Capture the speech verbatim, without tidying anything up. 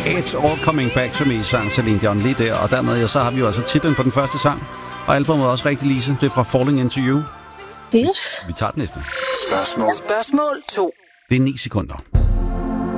It's All Coming Back to Me, sang Celine Dion lige der. Og dermed ja, så har vi jo altså titlen på den første sang. Og albumet er også rigtig, Lise. Det er fra Falling Into You. Yes. Vi tager den næste. Spørgsmål. Spørgsmål to. Det er ni sekunder.